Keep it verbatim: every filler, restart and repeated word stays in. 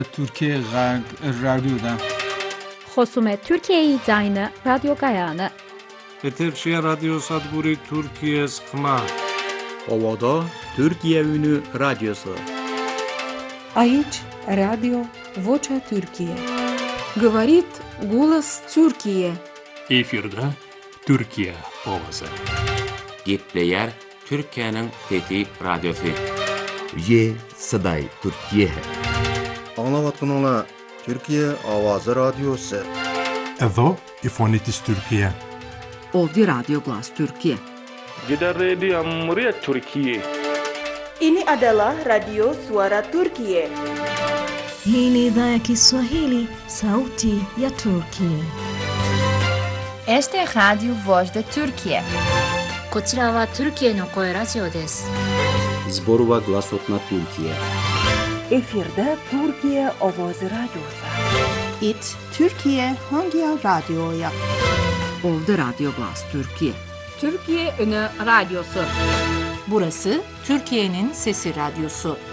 Türkiye Radyo'da. خصومت ترکیه زاین رادیو گایانه. Eterşehir Radyo Sadburi Türkiye Sıkma. Ovada Türkiye Ünü Radyosu. Aici Radio Vocea Türkiye. Говорит голос Türkiye. Efirde Türkiye Ovası. Gitleyer Türkiye'nin Fethi Radyosu. Ye Saday Türkiye. Anlavatkanlar Türkiye Avazı Radyosu. Evo İfonitis Türkiye. Ovdje Radio Glas Türkiye. Gidan Radio Muryat Türkiye. Ini adalah Radio Suara Türkiye. Hii ni idhaa ya Kiswahili, sauti ya Turkiye. Este é Radio Voz da Türkiye. こちらはトルキエの声ラジオです。 Zborova Glasotna Türkiye. Efirde Türkiye Ovozi Radyosu. It Türkiye Hangi Radyo'ya? Ovdje Radio Glas Türkiye. Türkiye Ünü Radyosu. Burası Türkiye'nin Sesi Radyosu.